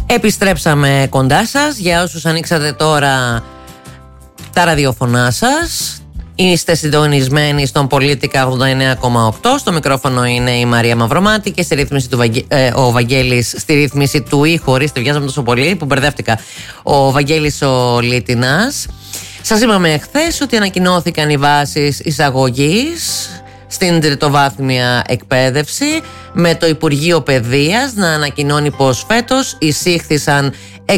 Επιστρέψαμε κοντά σας. Για όσους ανοίξατε τώρα τα ραδιοφωνά σας, είστε συντονισμένοι στον Πολίτικα 89,8. Στο μικρόφωνο είναι η Μαρία Μαυρομάτη και στη ρύθμιση ο Βαγγέλης, στη ρύθμιση του ήχου. Ορίστε, βιάζαμε τόσο πολύ που μπερδεύτηκα. Ο Βαγγέλης ο Λίτινας. Σας είπαμε χθες ότι ανακοινώθηκαν οι βάσεις εισαγωγής στην τριτοβάθμια εκπαίδευση, με το Υπουργείο Παιδείας να ανακοινώνει πως φέτος εισήχθησαν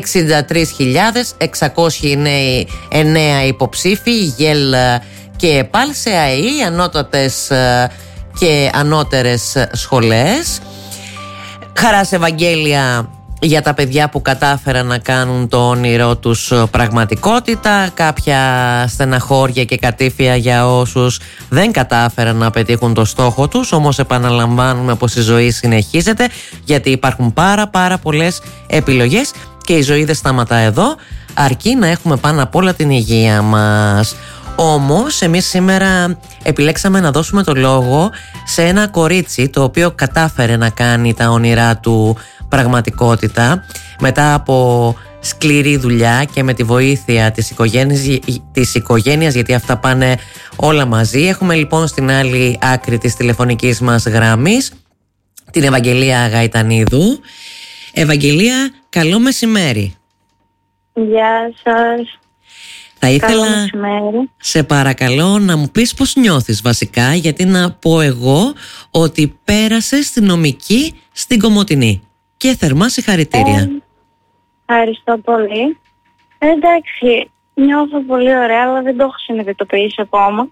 63.609 υποψήφοι ΓΕΛ και ΕΠΑΛ σε ΑΕΗ, ανώτατες και ανώτερες σχολές. Χαρά σε Ευαγγέλια για τα παιδιά που κατάφεραν να κάνουν το όνειρό τους πραγματικότητα, κάποια στεναχώρια και κατήφια για όσους δεν κατάφεραν να πετύχουν το στόχο τους. Όμως επαναλαμβάνουμε πως η ζωή συνεχίζεται, γιατί υπάρχουν πάρα πολλές επιλογές και η ζωή δεν σταματά εδώ, αρκεί να έχουμε πάνω απ' όλα την υγεία μας. Όμως εμείς σήμερα επιλέξαμε να δώσουμε το λόγο σε ένα κορίτσι το οποίο κατάφερε να κάνει τα όνειρά του πραγματικότητα μετά από σκληρή δουλειά και με τη βοήθεια της οικογένειας, γιατί αυτά πάνε όλα μαζί. Έχουμε λοιπόν στην άλλη άκρη της τηλεφωνικής μας γραμμής την Ευαγγελία Γαϊτανίδου. Ευαγγελία, καλό μεσημέρι. Γεια σας. Θα ήθελα, σε παρακαλώ, να μου πεις πώς νιώθεις βασικά, γιατί να πω εγώ ότι πέρασες στη νομική στην Κομοτηνή και θερμά συγχαρητήρια. Ευχαριστώ πολύ. Εντάξει, νιώθω πολύ ωραία, αλλά δεν το έχω συνειδητοποιήσει ακόμα.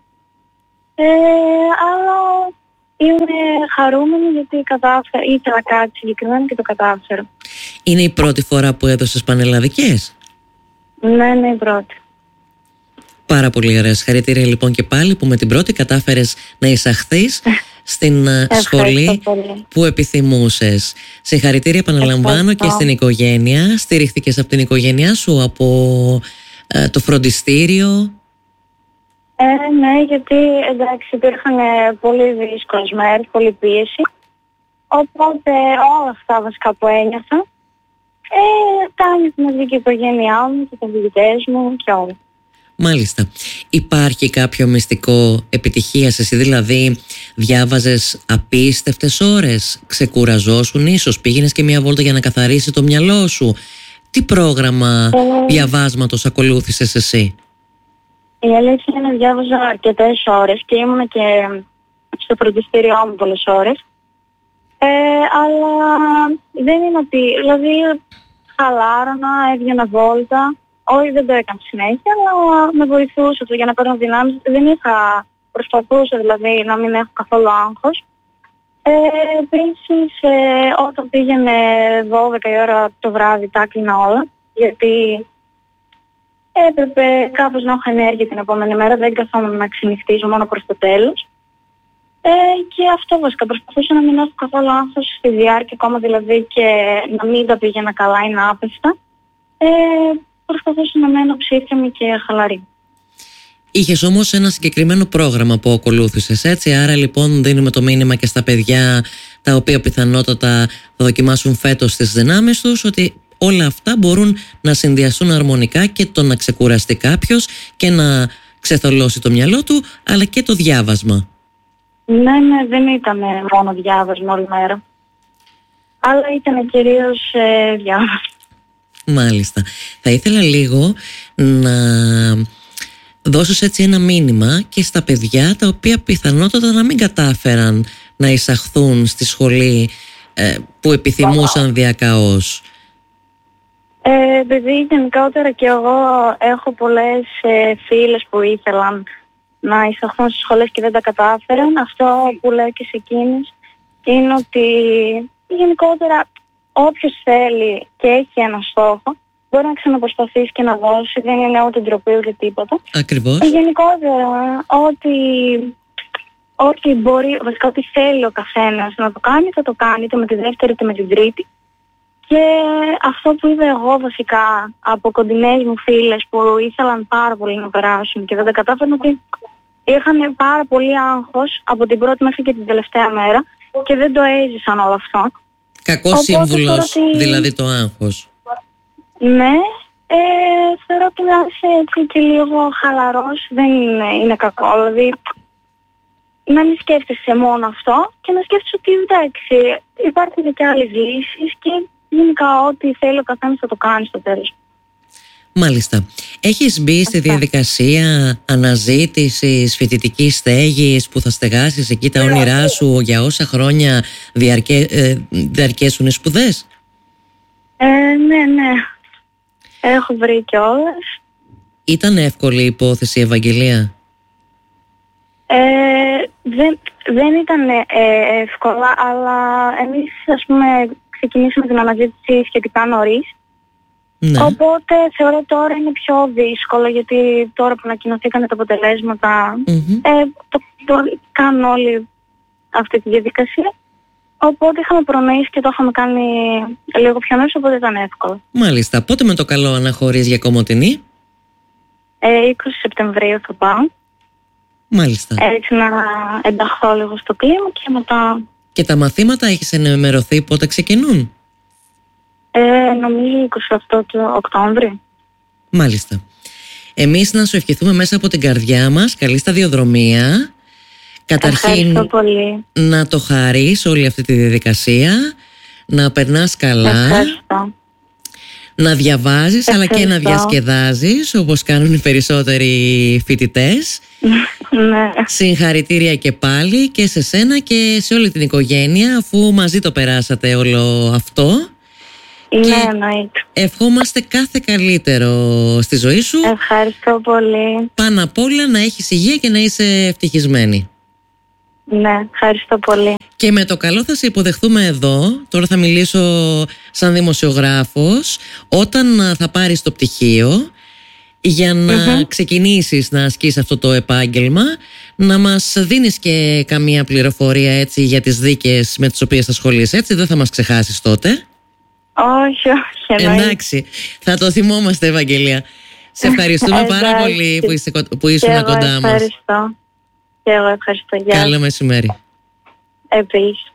Αλλά είμαι χαρούμενη γιατί ήθελα κάτι συγκεκριμένο και το κατάφερα. Είναι η πρώτη φορά που έδωσες πανελλαδικές? Ναι, είναι η πρώτη. Πάρα πολύ ωραία. Συγχαρητήρια λοιπόν και πάλι που με την πρώτη κατάφερες να εισαχθείς στην σχολή που επιθυμούσες. Συγχαρητήρια επαναλαμβάνω και στην οικογένεια. Στηρίχθηκες από την οικογένειά σου, από το φροντιστήριο? Ναι, γιατί εντάξει υπήρχαν πολύ δύσκολες μέρες, πολύ πίεση. Οπότε όλα αυτά βασικά που ένιωθα, τα άνοιξε μαζί και η οικογένειά μου και τα φοιτητές μου και όλα. Μάλιστα. Υπάρχει κάποιο μυστικό επιτυχίας? Εσύ δηλαδή διάβαζες απίστευτες ώρες, ξεκουραζόσουν ίσως, πήγαινες και μια βόλτα για να καθαρίσει το μυαλό σου? Τι πρόγραμμα διαβάσματος ακολούθησες εσύ? Η αλήθεια είναι διάβαζα αρκετές ώρες και ήμουν και στο φροντιστήριό μου πολλές ώρες. Αλλά δεν είναι ότι, δηλαδή χαλάρωνα, έβγαινα βόλτα. Όχι, δεν το έκανα συνέχεια, αλλά με βοηθούσε αυτό για να παίρνω δυνάμεις. Προσπαθούσα δηλαδή να μην έχω καθόλου άγχος. Επίσης, όταν πήγαινε 12 η ώρα το βράδυ τα έκλεινα όλα, γιατί έπρεπε κάπως να έχω ενέργεια την επόμενη μέρα, δεν καθόμουν να ξενυχτήσω μόνο προς το τέλος. Και αυτό βασικά, προσπαθούσα να μην έχω καθόλου άγχος στη διάρκεια, ακόμα δηλαδή και να μην τα πήγαινα καλά ή να άπεστα. Προσπαθούσα να μένω ψύχρεμη και χαλαρή. Είχες όμως ένα συγκεκριμένο πρόγραμμα που ακολούθησες, έτσι? Άρα λοιπόν δίνουμε το μήνυμα και στα παιδιά τα οποία πιθανότατα θα δοκιμάσουν φέτος τις δυνάμεις τους, ότι όλα αυτά μπορούν να συνδυαστούν αρμονικά, και το να ξεκουραστεί κάποιος και να ξεθολώσει το μυαλό του, αλλά και το διάβασμα. Ναι, δεν ήταν μόνο διάβασμα όλη μέρα, αλλά ήταν κυρίως διάβασμα. Μάλιστα. Θα ήθελα λίγο να δώσεις έτσι ένα μήνυμα και στα παιδιά τα οποία πιθανότατα να μην κατάφεραν να εισαχθούν στη σχολή που επιθυμούσαν διακαώς. Επειδή γενικότερα και εγώ έχω πολλές φίλες που ήθελαν να εισαχθούν στις σχολές και δεν τα κατάφεραν. Αυτό που λέω και σε εκείνες είναι ότι γενικότερα όποιος θέλει και έχει ένα στόχο μπορεί να ξαναπροσπαθήσει και να δώσει, δεν είναι ούτε ντροπή ούτε τίποτα. Ακριβώς. Γενικότερα ό,τι μπορεί, βασικά ό,τι θέλει ο καθένας να το κάνει, θα το κάνει, είτε με τη δεύτερη είτε με την τρίτη. Και αυτό που είδα εγώ βασικά από κοντινές μου φίλες που ήθελαν πάρα πολύ να περάσουν και δεν τα κατάφεραν, ότι είχαν πάρα πολύ άγχος από την πρώτη μέχρι και την τελευταία μέρα και δεν το έζησαν όλο αυτό. Κακός σύμβουλος, δηλαδή το άγχος. Ναι, θεωρώ ότι να είσαι έτσι και λίγο χαλαρός δεν είναι κακό. Δηλαδή, να μην σκέφτεσαι μόνο αυτό και να σκέφτεσαι ότι εντάξει, υπάρχουν και άλλες λύσεις και γενικά ό,τι θέλει ο καθένας θα το κάνει στο τέλος. Μάλιστα. Έχεις μπει στη διαδικασία αναζήτησης φοιτητικής στέγης που θα στεγάσεις εκεί τα όνειρά σου για όσα χρόνια διαρκέσουν οι σπουδές? Ναι. Έχω βρει κιόλας. Ήταν εύκολη η υπόθεση, Ευαγγελία? Δεν ήταν εύκολα, αλλά εμείς ας πούμε ξεκινήσαμε την αναζήτηση σχετικά νωρίς. Ναι. Οπότε θεωρώ τώρα είναι πιο δύσκολο, γιατί τώρα που ανακοινωθήκαν τα αποτελέσματα το κάνουν όλοι αυτή τη διαδικασία. Οπότε είχαμε προνοήσει και το είχαμε κάνει λίγο πιο νωρίς, οπότε ήταν εύκολο. Μάλιστα. Πότε με το καλό αναχωρείς για Κομοτηνή? 20 Σεπτεμβρίου θα πάω. Μάλιστα. Έτσι να ενταχθώ λίγο στο κλίμα και μετά... Και τα μαθήματα έχεις ενημερωθεί πότε ξεκινούν? Νομίζω 28 του Οκτώβρη. Μάλιστα. Εμείς να σου ευχηθούμε μέσα από την καρδιά μας καλή σταδιοδρομία. Καταρχήν πολύ. Να το χαρείς όλη αυτή τη διαδικασία, να περνάς καλά. Ευχαριστώ. Να διαβάζεις αλλά και να διασκεδάζεις όπως κάνουν οι περισσότεροι φοιτητές. Ναι. Συγχαρητήρια και πάλι και σε σένα και σε όλη την οικογένεια, αφού μαζί το περάσατε όλο αυτό. Ναι, εννοείται. Ευχόμαστε κάθε καλύτερο στη ζωή σου. Ευχαριστώ πολύ. Πάνω απ' όλα να έχεις υγεία και να είσαι ευτυχισμένη. Ναι, ευχαριστώ πολύ. Και με το καλό θα σε υποδεχθούμε εδώ. Τώρα θα μιλήσω σαν δημοσιογράφος. Όταν θα πάρεις το πτυχίο, για να ξεκινήσεις να ασκείς αυτό το επάγγελμα, να μας δίνεις και καμία πληροφορία έτσι για τις δίκες με τις οποίες θα ασχολείσαι, έτσι δεν θα μας ξεχάσεις τότε? Όχι. Εντάξει, θα το θυμόμαστε, Ευαγγελία. Σε ευχαριστούμε πάρα πολύ που ήσουν κοντά μας. Ευχαριστώ. Και εγώ ευχαριστώ. Καλό μεσημέρι. Επίσης.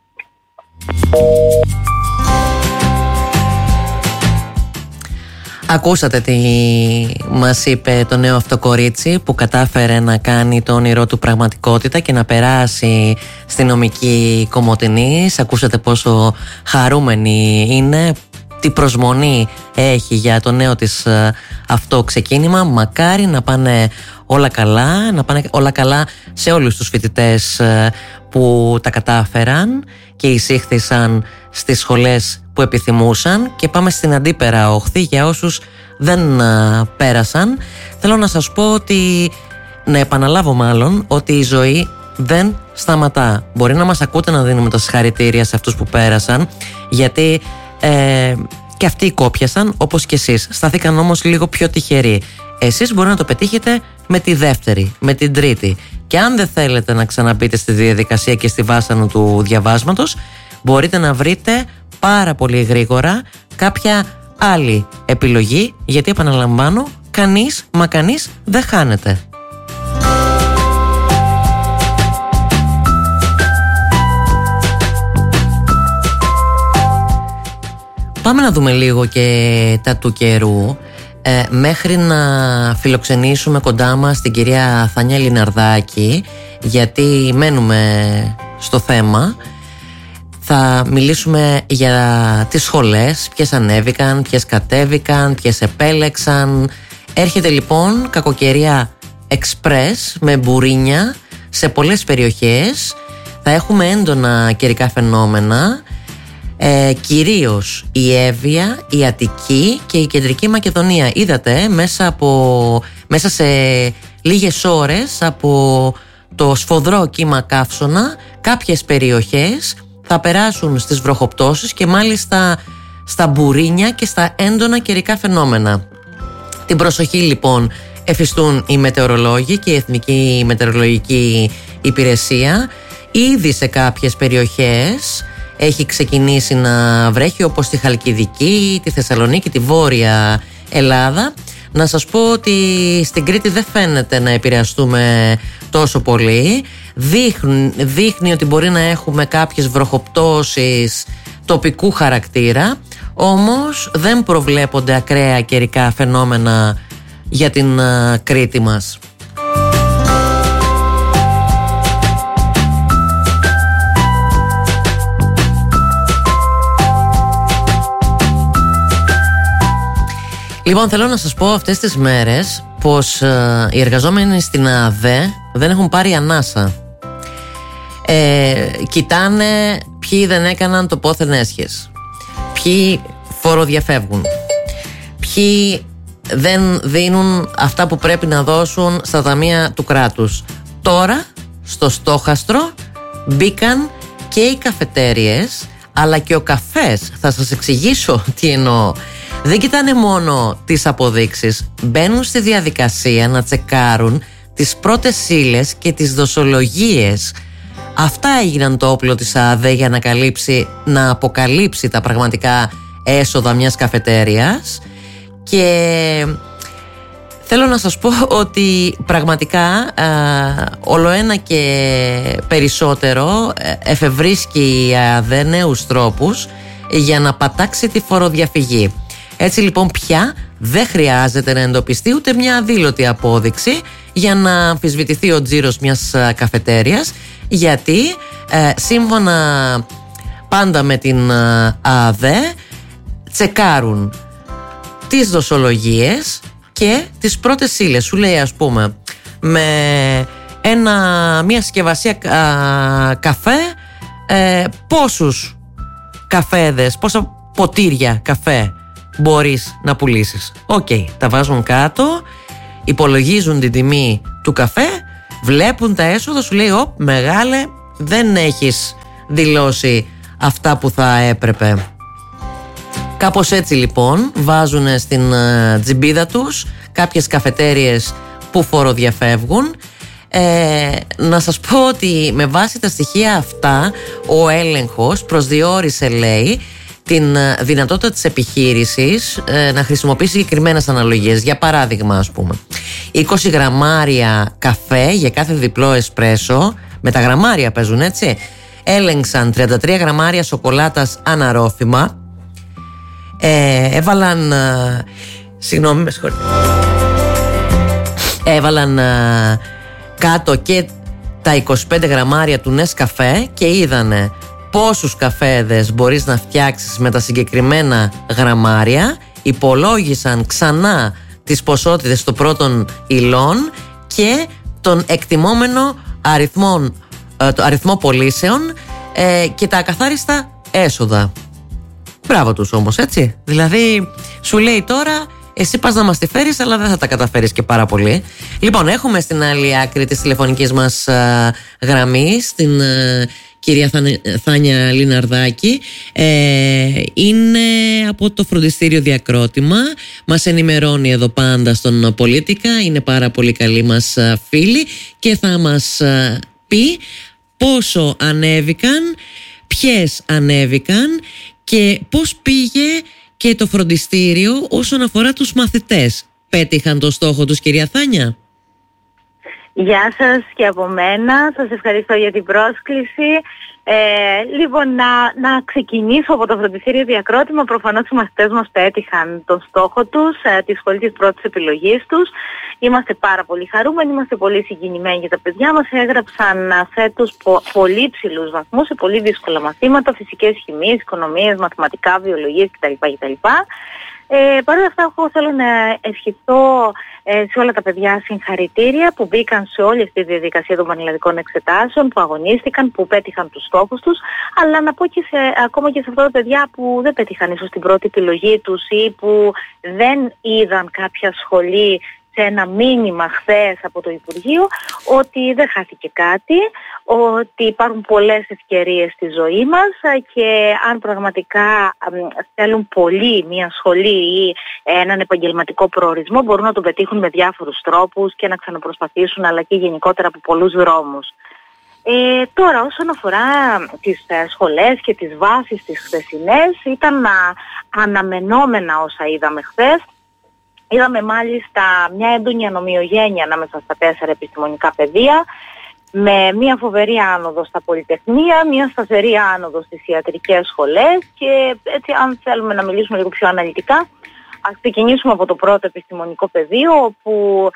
Ακούσατε τι μας είπε το νέο αυτό κορίτσι που κατάφερε να κάνει το όνειρό του πραγματικότητα και να περάσει στη νομική Κομοτηνής. Ακούσατε πόσο χαρούμενη είναι, τι προσμονή έχει για το νέο της αυτό ξεκίνημα. Μακάρι να πάνε όλα καλά, να πάνε όλα καλά σε όλους τους φοιτητές που τα κατάφεραν και εισήχθησαν στις σχολές που επιθυμούσαν. Και πάμε στην αντίπερα όχθη για όσους δεν πέρασαν. Θέλω να σας πω ότι, να επαναλάβω μάλλον, ότι η ζωή δεν σταματά. Μπορεί να μας ακούτε να δίνουμε τα συγχαρητήρια σε αυτούς που πέρασαν, γιατί και αυτοί κόπιασαν όπως και εσείς. Στάθηκαν όμως λίγο πιο τυχεροί. Εσείς μπορεί να το πετύχετε με τη δεύτερη, με την τρίτη. Και αν δεν θέλετε να ξαναμπείτε στη διαδικασία και στη βάσανο του διαβάσματος, μπορείτε να βρείτε πάρα πολύ γρήγορα κάποια άλλη επιλογή, γιατί επαναλαμβάνω, κανείς δεν χάνεται. Πάμε να δούμε λίγο και τα του καιρού. Μέχρι να φιλοξενήσουμε κοντά μας την κυρία Θανιά Λιναρδάκη, γιατί μένουμε στο θέμα, θα μιλήσουμε για τις σχολές, ποιες ανέβηκαν, ποιες κατέβηκαν, ποιες επέλεξαν. Έρχεται λοιπόν κακοκαιρία εξπρές με μπουρίνια σε πολλές περιοχές. Θα έχουμε έντονα καιρικά φαινόμενα, κυρίως η Εύβοια, η Αττική και η Κεντρική Μακεδονία. Είδατε μέσα σε λίγες ώρες από το σφοδρό κύμα καύσωνα κάποιες περιοχές θα περάσουν στις βροχοπτώσεις και μάλιστα στα μπουρίνια και στα έντονα καιρικά φαινόμενα. Την προσοχή λοιπόν εφιστούν οι μετεωρολόγοι και η Εθνική Μετεωρολογική Υπηρεσία. Ήδη σε κάποιες περιοχές έχει ξεκινήσει να βρέχει, όπως τη Χαλκιδική, τη Θεσσαλονίκη, τη Βόρεια Ελλάδα. Να σας πω ότι στην Κρήτη δεν φαίνεται να επηρεαστούμε τόσο πολύ. Δείχνει ότι μπορεί να έχουμε κάποιες βροχοπτώσεις τοπικού χαρακτήρα, Όμως δεν προβλέπονται ακραία καιρικά φαινόμενα για την Κρήτη μας. Λοιπόν, θέλω να σας πω αυτές τις μέρες πως οι εργαζόμενοι στην ΑΔΕ δεν έχουν πάρει ανάσα. Κοιτάνε ποιοι δεν έκαναν το πόθεν έσχες, ποιοι φοροδιαφεύγουν, ποιοι δεν δίνουν αυτά που πρέπει να δώσουν στα ταμεία του κράτους. Τώρα στο στόχαστρο μπήκαν και οι καφετέριες αλλά και ο καφές. Θα σας εξηγήσω τι εννοώ. Δεν κοιτάνε μόνο τις αποδείξεις, μπαίνουν στη διαδικασία να τσεκάρουν τις πρώτες ύλες και τις δοσολογίες. Αυτά έγιναν το όπλο της ΑΔΕ για να αποκαλύψει τα πραγματικά έσοδα μιας καφετέριας. Και θέλω να σας πω ότι πραγματικά ολοένα και περισσότερο εφευρίσκει η ΑΔΕ νέους τρόπους για να πατάξει τη φοροδιαφυγή. Έτσι λοιπόν πια δεν χρειάζεται να εντοπιστεί ούτε μια αδήλωτη απόδειξη για να αμφισβητηθεί ο τζίρος μιας καφετέριας, γιατί σύμφωνα πάντα με την ΑΔΕ τσεκάρουν τις δοσολογίες και τις πρώτες ύλες. Σου λέει, ας πούμε, με μια συσκευασία καφέ πόσους καφέδες, πόσα ποτήρια καφέ μπορείς να πουλήσεις. Οκ, τα βάζουν κάτω, υπολογίζουν την τιμή του καφέ, βλέπουν τα έσοδα, σου λέει μεγάλε, δεν έχεις δηλώσει αυτά που θα έπρεπε. Κάπως έτσι λοιπόν βάζουν στην τζιμπίδα τους κάποιες καφετέριες που φοροδιαφεύγουν. Να σας πω ότι με βάση τα στοιχεία αυτά ο έλεγχος προσδιορίσε, λέει, την δυνατότητα της επιχείρησης να χρησιμοποιήσει συγκεκριμένες αναλογίες. Για παράδειγμα, ας πούμε, 20 γραμμάρια καφέ για κάθε διπλό εσπρέσο, με τα γραμμάρια παίζουν, έτσι. Έλεγξαν 33 γραμμάρια σοκολάτας αναρρόφημα. Έβαλαν συγγνώμη, με συγχωρείτε, έβαλαν κάτω και τα 25 γραμμάρια του Νεσκαφέ και είδανε πόσους καφέδες μπορείς να φτιάξεις με τα συγκεκριμένα γραμμάρια. Υπολόγισαν ξανά τις ποσότητες των πρώτων υλών και τον εκτιμόμενο αριθμό πωλήσεων και τα ακαθάριστα έσοδα. Μπράβο τους όμως, έτσι. Δηλαδή σου λέει τώρα εσύ πας να μας τη φέρεις, αλλά δεν θα τα καταφέρεις και πάρα πολύ. Λοιπόν, έχουμε στην άλλη άκρη της τηλεφωνικής μας γραμμής την κυρία Θάνια Λιναρδάκη. Είναι από το φροντιστήριο Διακρότημα. Μας ενημερώνει εδώ πάντα στον Πολίτικα. Είναι πάρα πολύ καλή μας φίλη και θα μας πει πόσο ανέβηκαν, ποιες ανέβηκαν και πώς πήγε και το φροντιστήριο όσον αφορά τους μαθητές. Πέτυχαν το στόχο τους, κυρία Θάνια? Γεια σας και από μένα. Σας ευχαριστώ για την πρόσκληση. Λοιπόν, να ξεκινήσω από το φροντιστήριο Διακρότημα. Προφανώς οι μαθητές μας πέτυχαν τον στόχο τους, τη σχολή της πρώτης επιλογής τους. Είμαστε πάρα πολύ χαρούμενοι, είμαστε πολύ συγκινημένοι για τα παιδιά μας. Έγραψαν φέτος πολύ ψηλούς βαθμούς σε πολύ δύσκολα μαθήματα, φυσικές χημίες, οικονομίες, μαθηματικά, βιολογίες κτλ. Παρ' όλα αυτά, εγώ θέλω να ευχηθώ σε όλα τα παιδιά συγχαρητήρια που μπήκαν σε όλη αυτή τη διαδικασία των πανελλαδικών εξετάσεων, που αγωνίστηκαν, που πέτυχαν τους στόχους τους, αλλά να πω και ακόμα και σε αυτά τα παιδιά που δεν πέτυχαν ίσως την πρώτη επιλογή τους ή που δεν είδαν κάποια σχολή σε ένα μήνυμα χθες από το Υπουργείο, ότι δεν χάθηκε κάτι, ότι υπάρχουν πολλές ευκαιρίες στη ζωή μας και αν πραγματικά θέλουν πολύ μια σχολή ή έναν επαγγελματικό προορισμό, μπορούν να τον πετύχουν με διάφορους τρόπους και να ξαναπροσπαθήσουν, αλλά και γενικότερα από πολλούς δρόμους. Τώρα όσον αφορά τις σχολές και τις βάσεις τις χθεσινές, ήταν αναμενόμενα όσα είδαμε χθες. Είδαμε μάλιστα μια έντονη ανομοιογένεια ανάμεσα στα 4 επιστημονικά πεδία, με μια φοβερή άνοδο στα πολυτεχνία, μια σταθερή άνοδο στις ιατρικές σχολές και έτσι αν θέλουμε να μιλήσουμε λίγο πιο αναλυτικά, ας ξεκινήσουμε από το πρώτο επιστημονικό πεδίο, όπου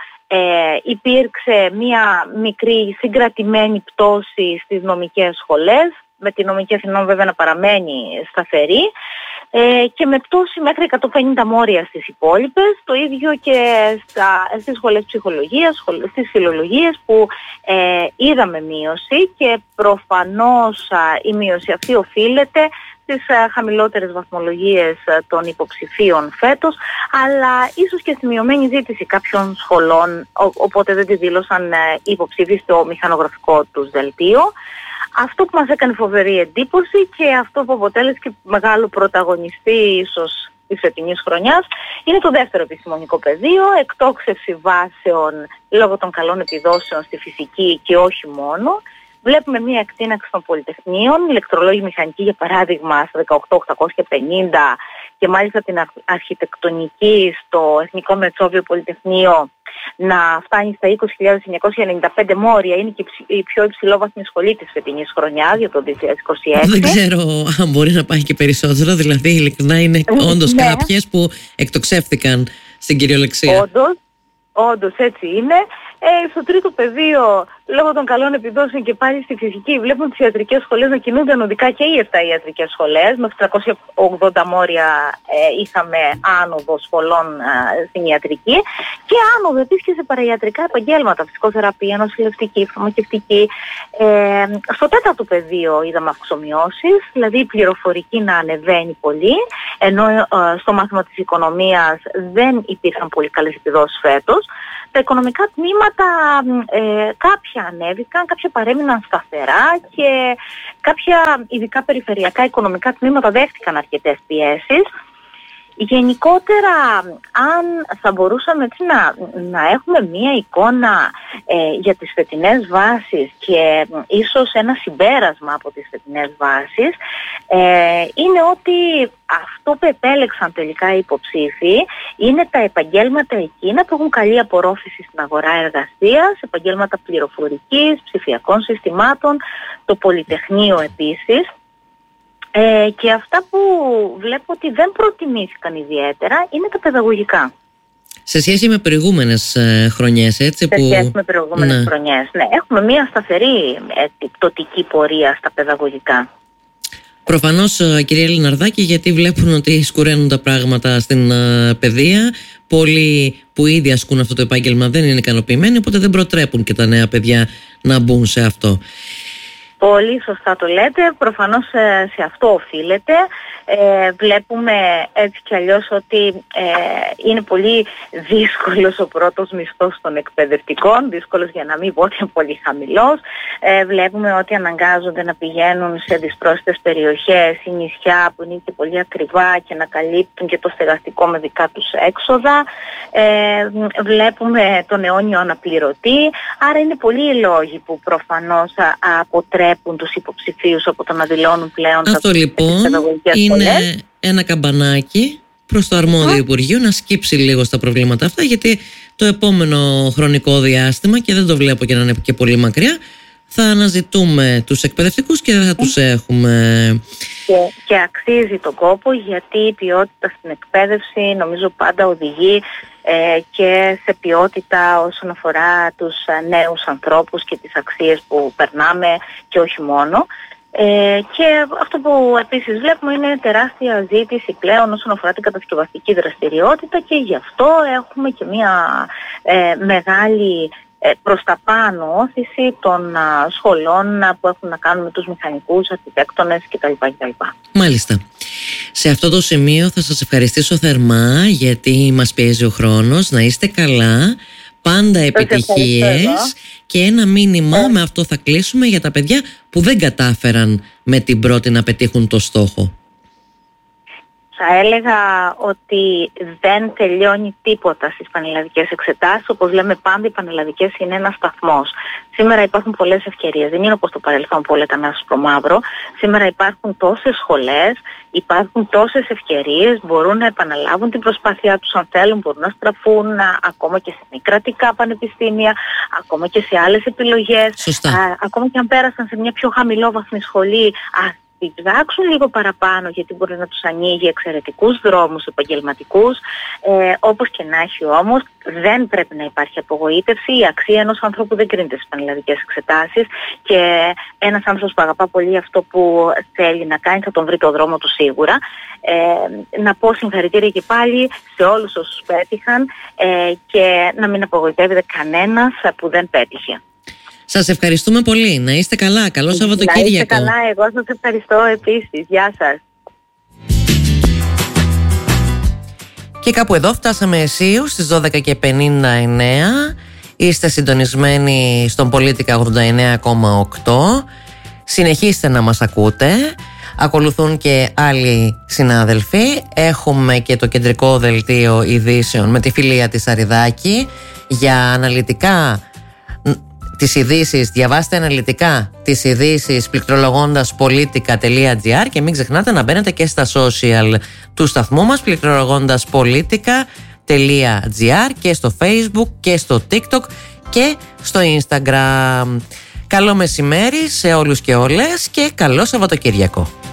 υπήρξε μια μικρή συγκρατημένη πτώση στις νομικές σχολές, με τη νομική Αθηνών βέβαια να παραμένει σταθερή, και με πτώση μέχρι 150 μόρια στις υπόλοιπες, το ίδιο και στις σχολές ψυχολογίας, στις φιλολογίες που είδαμε μείωση, και προφανώς η μείωση αυτή οφείλεται στις χαμηλότερες βαθμολογίες των υποψηφίων φέτος, αλλά ίσως και στη μειωμένη ζήτηση κάποιων σχολών, οπότε δεν τη δήλωσαν υποψήφιοι στο μηχανογραφικό τους δελτίο. Αυτό που μας έκανε φοβερή εντύπωση και αυτό που αποτέλεσε και μεγάλο πρωταγωνιστή ίσως της φετινής χρονιάς είναι το δεύτερο επιστημονικό πεδίο, εκτόξευση βάσεων λόγω των καλών επιδόσεων στη φυσική και όχι μόνο. Βλέπουμε μια εκτείναξη των πολυτεχνείων, ηλεκτρολόγοι μηχανικοί για παράδειγμα στα 18.850 και μάλιστα την αρχιτεκτονική στο Εθνικό Μετσόβιο Πολυτεχνείο να φτάνει στα 20.995 μόρια. Είναι και η πιο υψηλόβαθμη σχολή της φετινής χρονιάς για το 2026. Δεν ξέρω αν μπορεί να πάει και περισσότερο, δηλαδή ειλικρινά είναι όντως κάποιες που εκτοξεύτηκαν στην κυριολεξία. Όντως έτσι είναι. Στο τρίτο πεδίο, λόγω των καλών επιδόσεων και πάλι στη φυσική, βλέπουμε τις ιατρικές σχολές να κινούνται ανωδικά, και οι 7 ιατρικές σχολές. Με 380 μόρια είχαμε άνοδο σχολών στην ιατρική, και άνοδο επίσης και σε παραϊατρικά επαγγέλματα, φυσικοθεραπεία, νοσηλευτική, φαρμακευτική. Στο τέταρτο πεδίο είδαμε αυξομοιώσεις, δηλαδή η πληροφορική να ανεβαίνει πολύ, ενώ στο μάθημα της οικονομίας δεν υπήρχαν πολύ καλές επιδόσεις φέτος. Τα οικονομικά τμήματα κάποια ανέβηκαν, κάποια παρέμειναν σταθερά και κάποια ειδικά περιφερειακά οικονομικά τμήματα δέχτηκαν αρκετές πιέσεις. Γενικότερα, αν θα μπορούσαμε έτσι να έχουμε μία εικόνα για τις φετινές βάσεις και ίσως ένα συμπέρασμα από τις φετινές βάσεις, είναι ότι αυτό που επέλεξαν τελικά οι υποψήφοι είναι τα επαγγέλματα εκείνα που έχουν καλή απορρόφηση στην αγορά εργασίας, επαγγέλματα πληροφορικής, ψηφιακών συστημάτων, το πολυτεχνείο επίσης. Και αυτά που βλέπω ότι δεν προτιμήθηκαν ιδιαίτερα είναι τα παιδαγωγικά. Σε σχέση με προηγούμενες χρονιές, έτσι? Σε σχέση με προηγούμενες χρονιές, ναι. Έχουμε μια σταθερή πτωτική πορεία στα παιδαγωγικά. Προφανώς, κυρία Λιναρδάκη, γιατί βλέπουν ότι σκουραίνουν τα πράγματα στην παιδεία. Πολλοί που ήδη ασκούν αυτό το επάγγελμα δεν είναι ικανοποιημένοι, οπότε δεν προτρέπουν και τα νέα παιδιά να μπουν σε αυτό. Πολύ σωστά το λέτε, προφανώς σε αυτό οφείλεται. Βλέπουμε έτσι κι αλλιώς ότι είναι πολύ δύσκολος ο πρώτος μισθός των εκπαιδευτικών, δύσκολος για να μην πω ότι είναι πολύ χαμηλός. Βλέπουμε ότι αναγκάζονται να πηγαίνουν σε δυσπρόσιτες περιοχές ή νησιά που είναι και πολύ ακριβά και να καλύπτουν και το στεγαστικό με δικά τους έξοδα. Βλέπουμε τον αιώνιο αναπληρωτή, άρα είναι πολλοί οι λόγοι που προφανώς αποτρέπουν τους υποψηφίους από το να δηλώνουν πλέον. Αυτό λοιπόν είναι ένα καμπανάκι προς το αρμόδιο Υπουργείο να σκύψει λίγο στα προβλήματα αυτά, γιατί το επόμενο χρονικό διάστημα, και δεν το βλέπω και να είναι και πολύ μακριά, θα αναζητούμε τους εκπαιδευτικούς και δεν θα τους έχουμε. Και αξίζει τον κόπο, γιατί η ποιότητα στην εκπαίδευση νομίζω πάντα οδηγεί και σε ποιότητα όσον αφορά τους νέους ανθρώπους και τις αξίες που περνάμε και όχι μόνο. Και αυτό που επίσης βλέπουμε είναι τεράστια ζήτηση πλέον όσον αφορά την κατασκευαστική δραστηριότητα, και γι' αυτό έχουμε και μια μεγάλη προς τα πάνω όθηση των σχολών που έχουν να κάνουν με τους μηχανικούς, αρχιτέκτονες κτλ. Μάλιστα. Σε αυτό το σημείο θα σας ευχαριστήσω θερμά, γιατί μας πιέζει ο χρόνος. Να είστε καλά, πάντα επιτυχίες, και ένα μήνυμα, με αυτό θα κλείσουμε, για τα παιδιά που δεν κατάφεραν με την πρώτη να πετύχουν το στόχο. Θα έλεγα ότι δεν τελειώνει τίποτα στις πανελλαδικές εξετάσεις. Όπως λέμε πάντα, οι πανελλαδικές είναι ένας σταθμός. Σήμερα υπάρχουν πολλές ευκαιρίες. Δεν είναι όπως το παρελθόν που όλα ήταν άσπρο μαύρο. Σήμερα υπάρχουν τόσες σχολές, υπάρχουν τόσες ευκαιρίες, μπορούν να επαναλάβουν την προσπάθειά τους αν θέλουν, μπορούν να στραφούν ακόμα και σε μη κρατικά πανεπιστήμια, ακόμα και σε άλλες επιλογές. Ακόμα και αν πέρασαν σε μια πιο χαμηλόβαθμη σχολή, την ψάξουν λίγο παραπάνω, γιατί μπορεί να τους ανοίγει εξαιρετικούς δρόμους επαγγελματικούς. Όπως και να έχει όμως, δεν πρέπει να υπάρχει απογοήτευση. Η αξία ενός ανθρώπου δεν κρίνεται στις πανελλαδικές εξετάσεις, και ένας άνθρωπος που αγαπά πολύ αυτό που θέλει να κάνει θα τον βρει το δρόμο του σίγουρα. Να πω συγχαρητήρια και πάλι σε όλους όσους πέτυχαν, και να μην απογοητεύεται κανένας που δεν πέτυχε. Σας ευχαριστούμε πολύ. Να είστε καλά. Καλό Σαββατοκύριακο. Να είστε καλά. Εγώ σας ευχαριστώ επίσης. Γεια σας. Και κάπου εδώ φτάσαμε αισίως στις 12:59. Είστε συντονισμένοι στον Πολίτικα 89,8. Συνεχίστε να μας ακούτε. Ακολουθούν και άλλοι συνάδελφοι. Έχουμε και το κεντρικό δελτίο ειδήσεων με τη Φιλία της Αριδάκη για αναλυτικά τις ειδήσεις. Διαβάστε αναλυτικά τις ειδήσεις πληκτρολογώντας politica.gr, και μην ξεχνάτε να μπαίνετε και στα social του σταθμού μας πληκτρολογώντας politica.gr, και στο Facebook και στο TikTok και στο Instagram. Καλό μεσημέρι σε όλους και όλες και καλό Σαββατοκύριακο.